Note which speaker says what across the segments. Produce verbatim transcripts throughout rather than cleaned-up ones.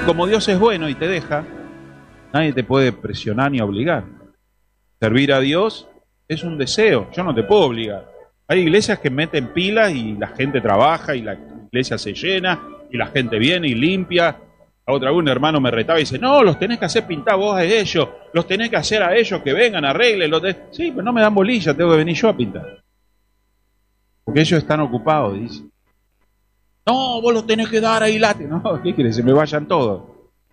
Speaker 1: como Dios es bueno y te deja, nadie te puede presionar ni obligar. Servir a Dios es un deseo, yo no te puedo obligar. Hay iglesias que meten pilas y la gente trabaja y la iglesia se llena y la gente viene y limpia. A otra vez un hermano me retaba y dice, no, los tenés que hacer pintar vos a ellos, los tenés que hacer a ellos que vengan, arreglen. Los de... Sí, pero no me dan bolilla, tengo que venir yo a pintar. Porque ellos están ocupados, dice. No, vos los tenés que dar ahí late. No, ¿qué querés? Se me vayan todos.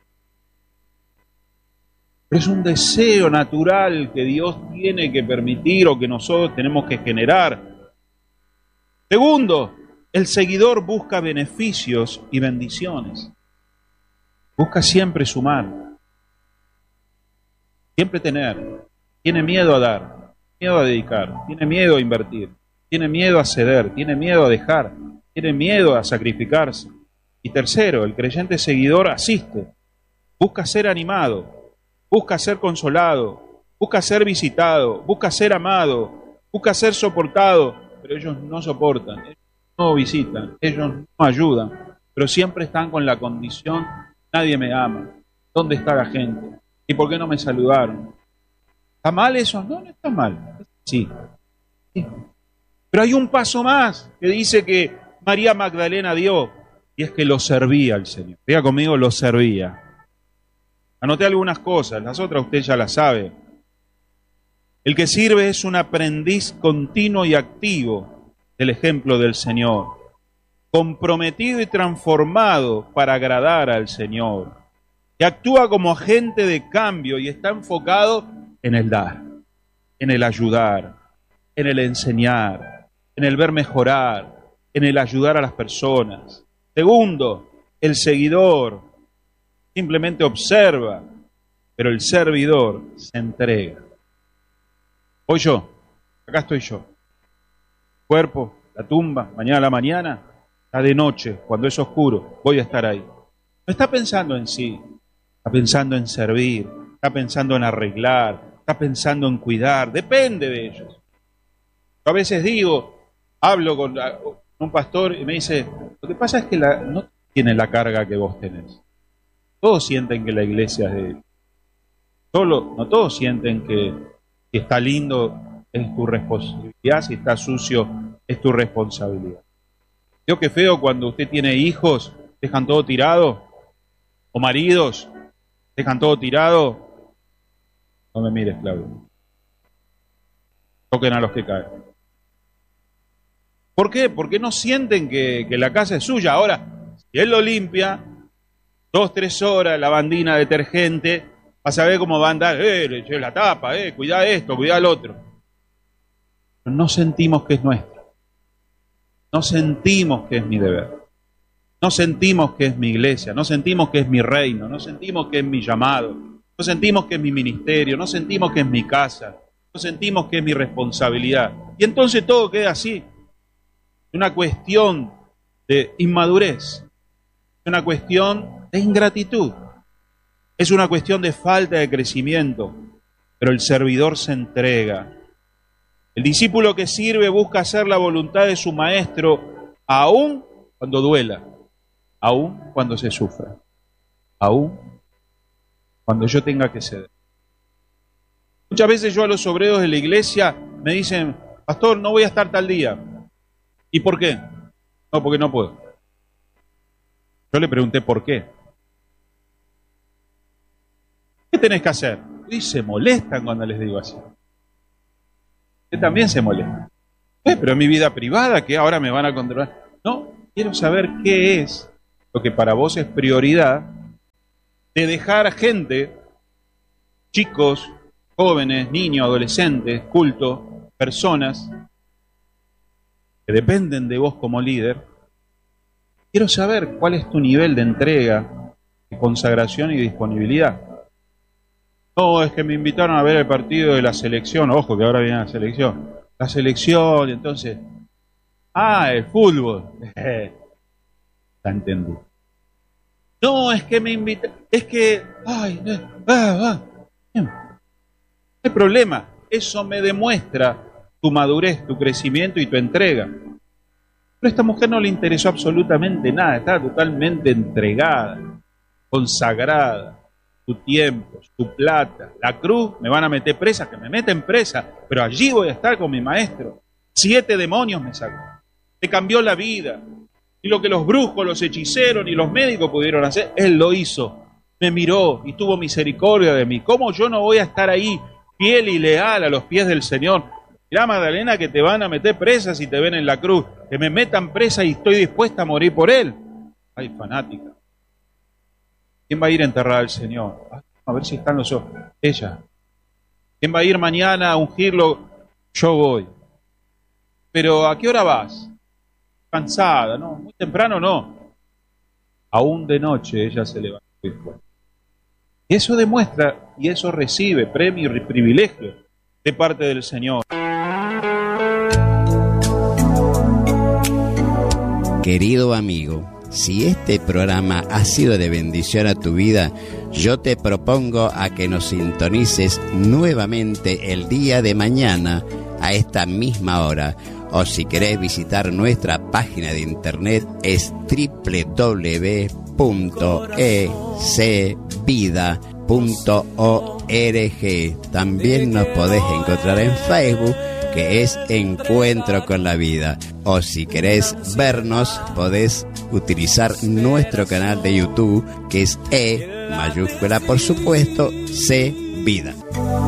Speaker 1: Pero es un deseo natural que Dios tiene que permitir o que nosotros tenemos que generar. Segundo, el seguidor busca beneficios y bendiciones. Busca siempre sumar, siempre tener. Tiene miedo a dar, miedo a dedicar, tiene miedo a invertir, tiene miedo a ceder, tiene miedo a dejar, tiene miedo a sacrificarse. Y tercero, el creyente seguidor asiste, busca ser animado, busca ser consolado, busca ser visitado, busca ser amado, busca ser soportado, pero ellos no soportan, ellos no visitan, ellos no ayudan, pero siempre están con la condición, nadie me ama, ¿dónde está la gente? ¿Y por qué no me saludaron? ¿Está mal eso? No, no está mal, sí, sí. Pero hay un paso más que dice que María Magdalena dio, y es que lo servía al Señor. Diga conmigo, lo servía. Anoté algunas cosas, las otras usted ya las sabe. El que sirve es un aprendiz continuo y activo del ejemplo del Señor, comprometido y transformado para agradar al Señor, que actúa como agente de cambio y está enfocado en el dar, en el ayudar, en el enseñar, en el ver mejorar, en el ayudar a las personas. Segundo, el seguidor simplemente observa, pero el servidor se entrega. Hoy yo, acá estoy yo. Cuerpo, la tumba, mañana a la mañana, está de noche, cuando es oscuro, voy a estar ahí. No está pensando en sí, está pensando en servir, está pensando en arreglar, está pensando en cuidar, depende de ellos. Yo a veces digo, hablo con un pastor y me dice, lo que pasa es que la, no tiene la carga que vos tenés. Todos sienten que la iglesia es de él. Solo, no todos sienten que si está lindo es tu responsabilidad, si está sucio es tu responsabilidad. Digo que feo cuando usted tiene hijos, dejan todo tirado, o maridos, dejan todo tirado. No me mires, Claudio. Toquen a los que caen. ¿Por qué? Porque no sienten que, que la casa es suya. Ahora, si él lo limpia, dos, tres horas, la bandina detergente, vas a ver cómo va a andar, eh, le eché la tapa, eh, cuidá esto, cuidá lo otro. Pero no sentimos que es nuestro. No sentimos que es mi deber. No sentimos que es mi iglesia, no sentimos que es mi reino, no sentimos que es mi llamado, no sentimos que es mi ministerio, no sentimos que es mi casa, no sentimos que es mi responsabilidad. Y entonces todo queda así. Es una cuestión de inmadurez, es una cuestión de ingratitud, es una cuestión de falta de crecimiento, pero el servidor se entrega. El discípulo que sirve busca hacer la voluntad de su maestro, aun cuando duela, aun cuando se sufra, aun cuando yo tenga que ceder. Muchas veces yo a los obreros de la iglesia me dicen, pastor, no voy a estar tal día. ¿Y por qué? No, porque no puedo. Yo le pregunté por qué. ¿Qué tenés que hacer? Y se molestan cuando les digo así. Usted también se molesta. Eh, pero en mi vida privada, que ahora me van a controlar. No, quiero saber qué es lo que para vos es prioridad de dejar gente, chicos, jóvenes, niños, adolescentes, cultos, personas que dependen de vos como líder. Quiero saber cuál es tu nivel de entrega, de consagración y disponibilidad. No, es que me invitaron a ver el partido de la selección. Ojo, que ahora viene la selección. La selección, y entonces... Ah, el fútbol. Ya entendí. No, es que me invitan... Es que... Ay, ah, ah. No hay problema. Eso me demuestra tu madurez, tu crecimiento y tu entrega. Pero a esta mujer no le interesó absolutamente nada. Estaba totalmente entregada. consagrada, tu tiempo, tu plata, la cruz, me van a meter presa, que me meten presa, pero allí voy a estar con mi maestro. Siete demonios me sacó. Te cambió la vida. Y lo que los brujos, los hechiceros y los médicos pudieron hacer, Él lo hizo. Me miró y tuvo misericordia de mí. ¿Cómo yo no voy a estar ahí, fiel y leal a los pies del Señor? Mirá, Magdalena, que te van a meter presa si te ven en la cruz. Que me metan presa y estoy dispuesta a morir por Él. Ay, fanática. ¿Quién va a ir a enterrar al Señor? A ver si están los ojos. Ella. ¿Quién va a ir mañana a ungirlo? Yo voy. Pero ¿a qué hora vas? Cansada, ¿no? Muy temprano no. Aún de noche ella se levantó y fue. Y eso demuestra y eso recibe premio y privilegio de parte del Señor.
Speaker 2: Querido amigo, si este programa ha sido de bendición a tu vida, yo te propongo a que nos sintonices nuevamente el día de mañana a esta misma hora. O si querés visitar nuestra página de internet es doble u doble u doble u punto e c vida punto org. También nos podés encontrar en Facebook, que es Encuentro con la Vida. O si querés vernos, podés utilizar nuestro canal de YouTube, que es E, mayúscula por supuesto, C Vida.